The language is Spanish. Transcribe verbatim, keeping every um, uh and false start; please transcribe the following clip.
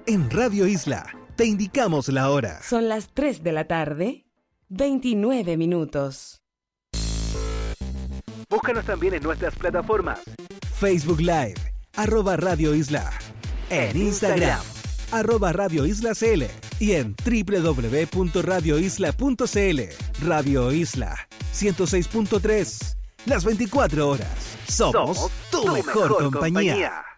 En Radio Isla, te indicamos la hora. Son las tres de la tarde, veintinueve minutos. Búscanos también en nuestras plataformas. Facebook Live, arroba Radio Isla. En Instagram, arroba Radio Isla C L. Y en doble u doble u doble u punto radio isla punto c l. Radio Isla, ciento seis punto tres. Las veinticuatro horas. Somos, Somos tu, tu mejor, mejor compañía. compañía.